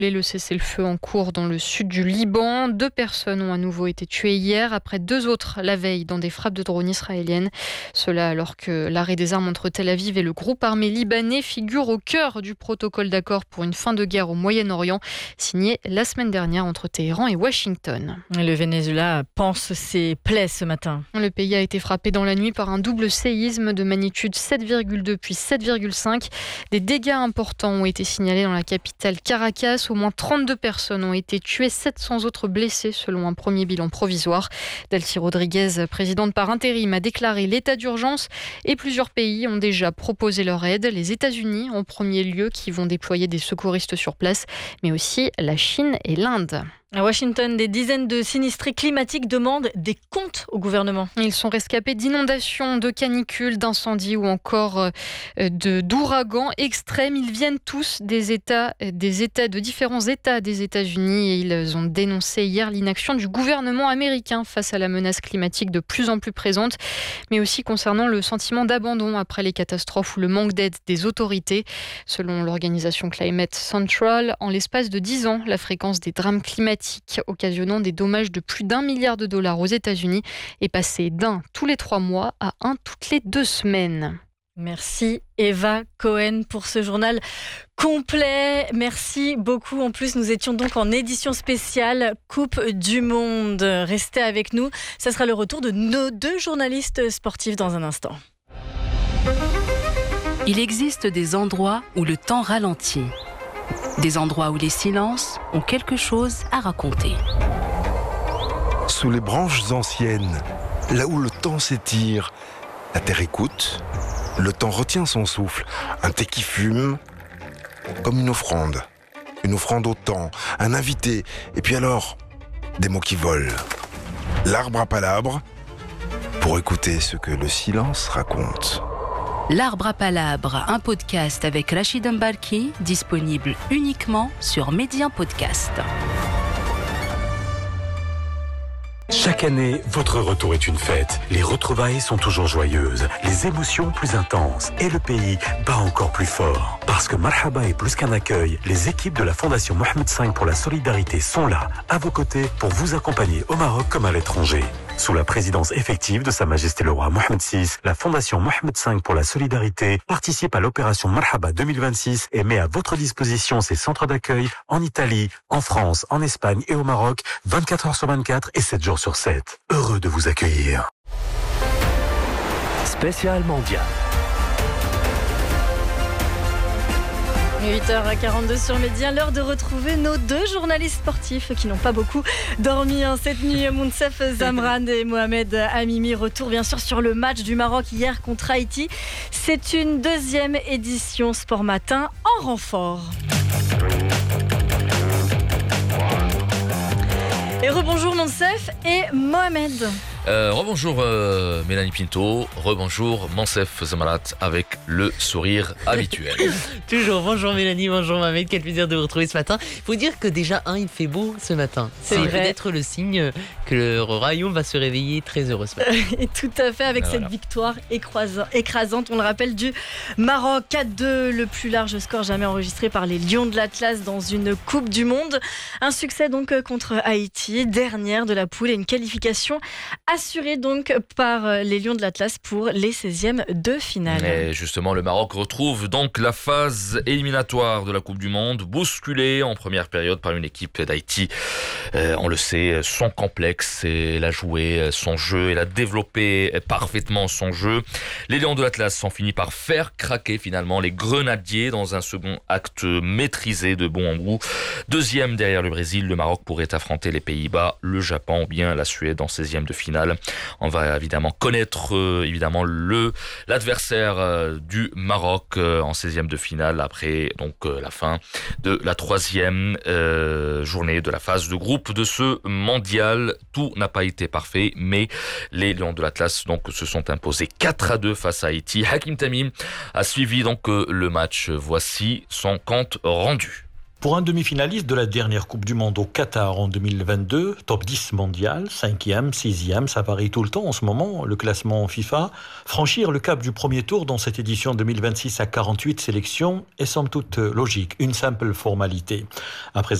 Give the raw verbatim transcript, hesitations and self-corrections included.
le cessez-le-feu en cours dans le sud du Liban. Deux personnes ont à nouveau été tuées hier, après deux autres la veille dans des frappes de drones israéliennes. Cela alors que l'arrêt des armes entre Tel Aviv et le groupe armé libanais figure au cœur du protocole d'accord pour une fin de guerre au Moyen-Orient, signé la semaine dernière entre Téhéran et Washington. Le Venezuela pense ses plaies ce matin. Le pays a été frappé dans la nuit par un double séisme de magnitude sept virgule deux puis sept virgule cinq. Des dégâts importants ont été signalés dans la capitale Caracas. Au moins trente-deux personnes ont été tuées, sept cents autres blessés selon un premier bilan provisoire. Delcy Rodriguez, présidente par intérim, a déclaré l'état d'urgence et plusieurs pays ont déjà proposé leur aide. Les États-Unis en premier lieu qui vont déployer des secouristes sur place, mais aussi la Chine et l'Inde. À Washington, des dizaines de sinistrés climatiques demandent des comptes au gouvernement. Ils sont rescapés d'inondations, de canicules, d'incendies ou encore de, d'ouragans extrêmes. Ils viennent tous des États, des États, de différents États des États-Unis et ils ont dénoncé hier l'inaction du gouvernement américain face à la menace climatique de plus en plus présente, mais aussi concernant le sentiment d'abandon après les catastrophes ou le manque d'aide des autorités. Selon l'organisation Climate Central, en l'espace de dix ans, la fréquence des drames climatiques occasionnant des dommages de plus d'un milliard de dollars aux États-Unis est passé d'un tous les trois mois à un toutes les deux semaines. Merci Eva Cohen pour ce journal complet. Merci beaucoup. En plus, nous étions donc en édition spéciale Coupe du Monde. Restez avec nous. Ça sera le retour de nos deux journalistes sportifs dans un instant. Il existe des endroits où le temps ralentit. Des endroits où les silences ont quelque chose à raconter. Sous les branches anciennes, là où le temps s'étire, la terre écoute, le temps retient son souffle, un thé qui fume, comme une offrande. Une offrande au temps, un invité, et puis alors, des mots qui volent. L'arbre à palabres, pour écouter ce que le silence raconte. L'Arbre à Palabre, un podcast avec Rachid Mbalki, disponible uniquement sur Médien Podcast. Chaque année, votre retour est une fête. Les retrouvailles sont toujours joyeuses, les émotions plus intenses et le pays bat encore plus fort. Parce que Marhaba est plus qu'un accueil, les équipes de la Fondation Mohamed cinq pour la solidarité sont là, à vos côtés, pour vous accompagner au Maroc comme à l'étranger. Sous la présidence effective de Sa Majesté le Roi Mohamed six, la Fondation Mohamed cinq pour la solidarité participe à l'opération Marhaba deux mille vingt-six et met à votre disposition ses centres d'accueil en Italie, en France, en Espagne et au Maroc, vingt-quatre heures sur vingt-quatre et sept jours sur sept. Heureux de vous accueillir. Spécial mondial. huit heures quarante-deux sur Média, l'heure de retrouver nos deux journalistes sportifs qui n'ont pas beaucoup dormi hein, cette nuit. Mounsef Zamran et Mohamed Amimi. Retour bien sûr sur le match du Maroc hier contre Haïti. C'est une deuxième édition Sport Matin en renfort. Et rebonjour Mounsef et Mohamed. Euh, rebonjour euh, Mélanie Pinto, rebonjour Mounsef Zamarat avec le sourire habituel. Toujours, bonjour Mélanie, bonjour Mohamed, quel plaisir de vous retrouver ce matin. Il faut dire que déjà, un, il fait beau ce matin. C'est, C'est peut-être le signe que le royaume va se réveiller très heureux ce matin. Et tout à fait, avec ah, cette voilà. victoire écrasante, on le rappelle, du Maroc quatre deux, le plus large score jamais enregistré par les Lions de l'Atlas dans une Coupe du Monde. Un succès donc contre Haïti, dernière de la poule et une qualification assuré donc par les Lions de l'Atlas pour les seizièmes de finale. Et justement, le Maroc retrouve donc la phase éliminatoire de la Coupe du Monde, bousculée en première période par une équipe d'Haïti. Euh, on le sait, son complexe, elle a joué son jeu, elle a développé parfaitement son jeu. Les Lions de l'Atlas ont fini par faire craquer finalement les Grenadiers dans un second acte maîtrisé de bon en bout. Deuxième derrière le Brésil, le Maroc pourrait affronter les Pays-Bas, le Japon ou bien la Suède en seizième de finale. On va évidemment connaître euh, évidemment le l'adversaire euh, du Maroc euh, en seizième de finale après donc euh, la fin de la troisième euh, journée de la phase de groupe de ce mondial. Tout n'a pas été parfait, mais les Lions de l'Atlas donc se sont imposés quatre à deux face à Haïti. Hakim Tamim a suivi donc euh, le match. Voici son compte rendu. Pour un demi-finaliste de la dernière Coupe du Monde au Qatar en deux mille vingt-deux, top dix mondial, cinquième, sixième, ça varie tout le temps en ce moment, le classement FIFA, franchir le cap du premier tour dans cette édition deux mille vingt-six à quarante-huit sélections est somme toute logique, une simple formalité. Après